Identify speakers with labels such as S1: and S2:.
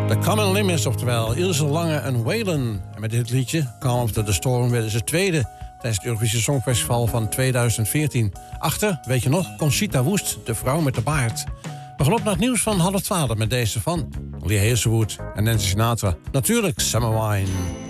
S1: The Common Limits, oftewel Ilse Lange en Waylon. En met dit liedje, Calm After the Storm, werden ze tweede tijdens het Eurovisie Songfestival van 2014. Achter, weet je nog, Conchita Wurst, de vrouw met de baard. We gaan op naar het nieuws van 11:30 met deze van Lee Hazelwood en Nancy Sinatra. Natuurlijk, Summer Wine.